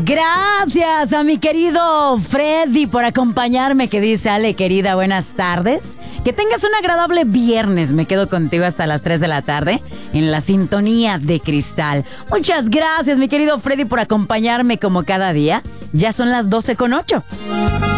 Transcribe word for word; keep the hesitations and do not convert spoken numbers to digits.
Gracias a mi querido Freddy por acompañarme, que dice: Ale, querida, buenas tardes. Que tengas un agradable viernes. Me quedo contigo hasta las tres de la tarde en la sintonía de Cristal. Muchas gracias, mi querido Freddy, por acompañarme como cada día. Ya son las doce con ocho.